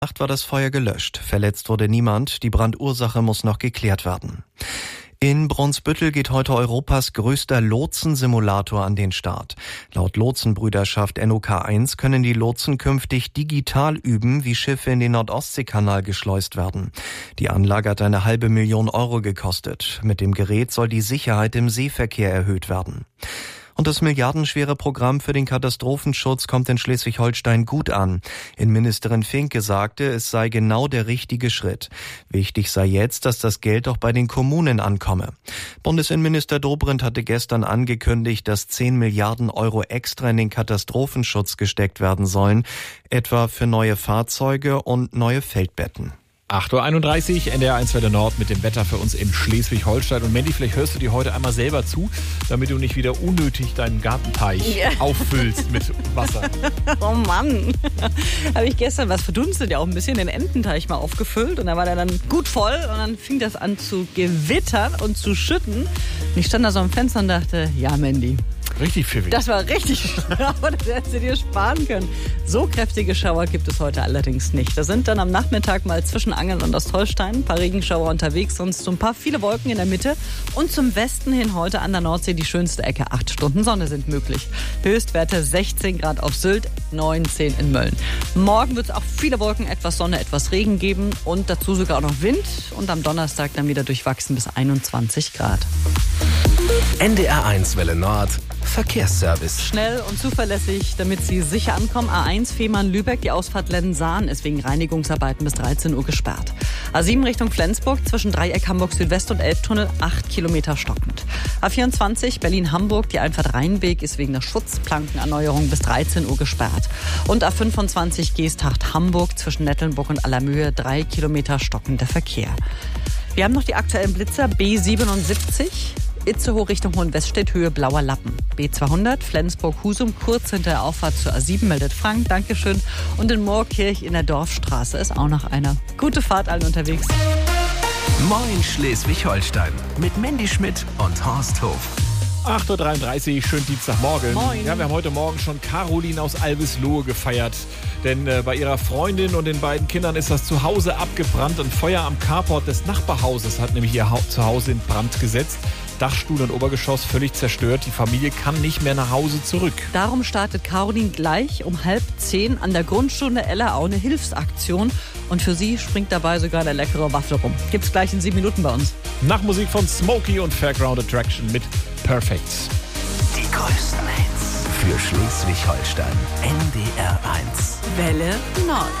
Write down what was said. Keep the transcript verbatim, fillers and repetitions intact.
Nacht war das Feuer gelöscht. Verletzt wurde niemand. Die Brandursache muss noch geklärt werden. In Brunsbüttel geht heute Europas größter Lotsensimulator an den Start. Laut Lotsenbrüderschaft N O K eins können die Lotsen künftig digital üben, wie Schiffe in den Nord-Ostsee-Kanal geschleust werden. Die Anlage hat eine halbe Million Euro gekostet. Mit dem Gerät soll die Sicherheit im Seeverkehr erhöht werden. Und das milliardenschwere Programm für den Katastrophenschutz kommt in Schleswig-Holstein gut an. Innenministerin Finke sagte, es sei genau der richtige Schritt. Wichtig sei jetzt, dass das Geld auch bei den Kommunen ankomme. Bundesinnenminister Dobrindt hatte gestern angekündigt, dass zehn Milliarden Euro extra in den Katastrophenschutz gesteckt werden sollen, etwa für neue Fahrzeuge und neue Feldbetten. acht Uhr einunddreißig, N D R eins Welle Nord mit dem Wetter für uns in Schleswig-Holstein. Und Mandy, vielleicht hörst du dir heute einmal selber zu, damit du nicht wieder unnötig deinen Gartenteich ja. auffüllst mit Wasser. Oh Mann, habe ich gestern, was verdunstet ja auch ein bisschen, den Ententeich mal aufgefüllt. Und da war der dann gut voll und dann fing das an zu gewittern und zu schütten. Und ich stand da so am Fenster und dachte, ja Mandy. Richtig pfiffig. Das war richtig schlau, das hättest du dir sparen können. So kräftige Schauer gibt es heute allerdings nicht. Da sind dann am Nachmittag mal zwischen Angeln und Ostholstein ein paar Regenschauer unterwegs, sonst so ein paar viele Wolken in der Mitte. Und zum Westen hin heute an der Nordsee die schönste Ecke. Acht Stunden Sonne sind möglich. Höchstwerte sechzehn Grad auf Sylt, neunzehn in Mölln. Morgen wird es auch viele Wolken, etwas Sonne, etwas Regen geben und dazu sogar auch noch Wind. Und am Donnerstag dann wieder durchwachsen bis einundzwanzig Grad. N D R eins Welle Nord Verkehrsservice. Schnell und zuverlässig, damit Sie sicher ankommen. A eins Fehmarn-Lübeck, die Ausfahrt Lenzahn ist wegen Reinigungsarbeiten bis dreizehn Uhr gesperrt. A sieben Richtung Flensburg zwischen Dreieck Hamburg Südwest und Elbtunnel acht Kilometer stockend. A vierundzwanzig Berlin-Hamburg, die Einfahrt Rheinweg ist wegen der Schutzplankenerneuerung bis dreizehn Uhr gesperrt. Und A fünfundzwanzig Geesthacht-Hamburg zwischen Nettelnburg und Allermöhe drei Kilometer stockender Verkehr. Wir haben noch die aktuellen Blitzer. B siebenundsiebzig Itzehoe Richtung Hohenweststedt, Höhe Blauer Lappen. B zweihundert, Flensburg-Husum, kurz hinter der Auffahrt zur A sieben, meldet Frank, Dankeschön. Und in Moorkirch in der Dorfstraße ist auch noch einer. Gute Fahrt allen unterwegs. Moin Schleswig-Holstein mit Mandy Schmidt und Horst Hof. acht Uhr dreiunddreißig, schönen Dienstagmorgen. Moin. Ja, wir haben heute Morgen schon Caroline aus Albislohe gefeiert. Denn äh, bei ihrer Freundin und den beiden Kindern ist das Zuhause abgebrannt. Ein Feuer am Carport des Nachbarhauses hat nämlich ihr ha- Zuhause in Brand gesetzt. Dachstuhl und Obergeschoss völlig zerstört. Die Familie kann nicht mehr nach Hause zurück. Darum startet Caroline gleich um halb zehn an der Grundschule Ellerau eine Hilfsaktion. Und für sie springt dabei sogar eine leckere Waffel rum. Gibt's gleich in sieben Minuten bei uns. Nach Musik von Smokey und Fairground Attraction mit Perfect. Die größten Hits für Schleswig-Holstein. N D R eins Welle Nord.